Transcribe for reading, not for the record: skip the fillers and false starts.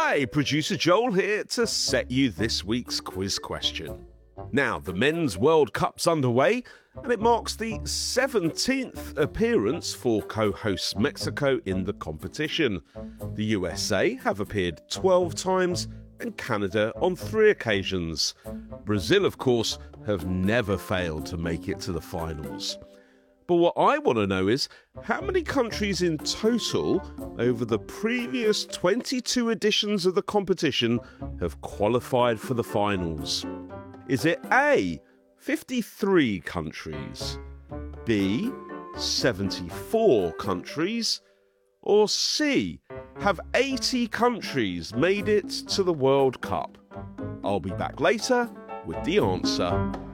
Hi, producer Joel here to set you this week's quiz question. Now, the Men's World Cup's underway, and it marks the 17th appearance for co-host Mexico in the competition. The USA have appeared 12 times and Canada on 3 occasions. Brazil, of course, have never failed to make it to the finals. But what I want to know is, how many countries in total over the previous 22 editions of the competition have qualified for the finals? Is it A, 53 countries, B, 74 countries, or C, have 80 countries made it to the World Cup? I'll be back later with the answer.